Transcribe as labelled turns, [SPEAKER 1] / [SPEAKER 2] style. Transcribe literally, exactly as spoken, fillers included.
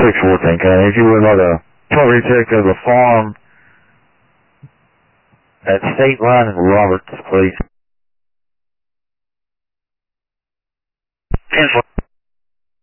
[SPEAKER 1] six fourteen, County. If you would like a property check of the farm at State Line in Roberts, please.